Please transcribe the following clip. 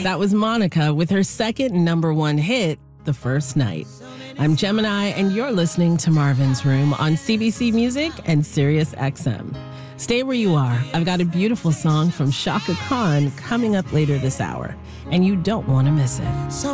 That was Monica with her second #1 hit, The First Night. I'm Gemini, and you're listening to Marvin's Room on CBC Music and Sirius XM. Stay where you are. I've got a beautiful song from Chaka Khan coming up later this hour, and you don't want to miss it.